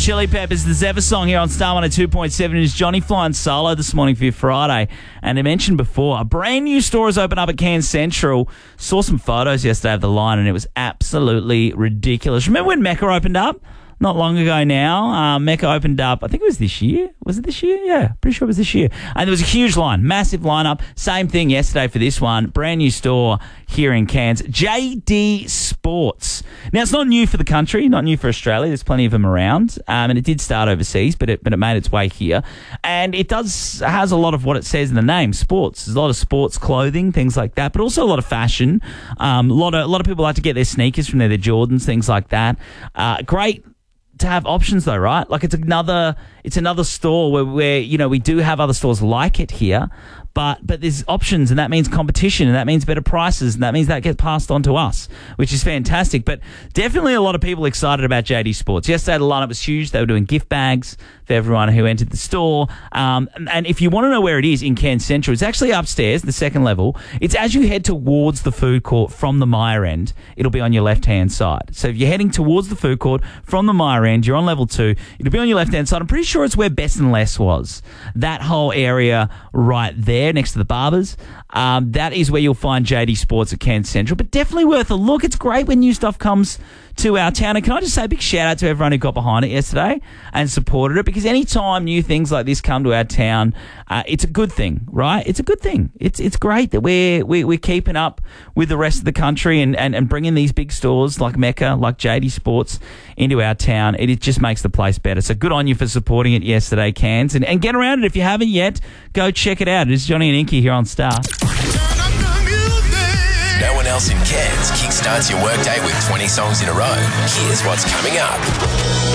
Chili Peppers, the Zephyr song here on Star 102.7. It is Johnny flying solo this morning for your Friday. And I mentioned before, a brand new store has opened up at Cairns Central. Saw some photos yesterday of the line and it was absolutely ridiculous. Remember when Mecca opened up? Not long ago now. Mecca opened up, I think it was this year. Was it this year? Yeah, pretty sure it was this year. And there was a huge line, massive lineup. Same thing yesterday for this one. Brand new store here in Cairns. JD Sports. Now, it's not new for the country, not new for Australia. There's plenty of them around. And it did start overseas, but it made its way here. And it has a lot of what it says in the name, sports. There's a lot of sports clothing, things like that, but also a lot of fashion. A lot of people like to get their sneakers from there, their Jordans, things like that. Great to have options though, right? Like it's another store where you know we do have other stores like it here, but there's options, and that means competition, and that means better prices, and that means that gets passed on to us, which is fantastic. But definitely a lot of people excited about JD Sports. Yesterday the lineup was huge. They were doing gift bags for everyone who entered the store. And if you want to know where it is in Cairns Central, it's actually upstairs, the second level. It's as you head towards the food court from the Myer end. It'll be on your left-hand side. So if you're heading towards the food court from the Myer end, you're on level 2. It'll be on your left-hand side. I'm pretty sure it's where Best and Less was. That whole area right there next to the barbers. That is where you'll find JD Sports at Cairns Central. But definitely worth a look. It's great when new stuff comes to our town. And can I just say a big shout out to everyone who got behind it yesterday and supported it, because anytime new things like this come to our town, it's a good thing, right? It's a good thing. It's great that we're keeping up with the rest of the country and bringing these big stores like Mecca, like JD Sports into our town. It just makes the place better. So good on you for supporting it yesterday, Cairns. And get around it if you haven't yet. Go check it out. It's Johnny and Inky here on Star. No one else in Cairns kickstarts your workday with 20 songs in a row. Here's what's coming up.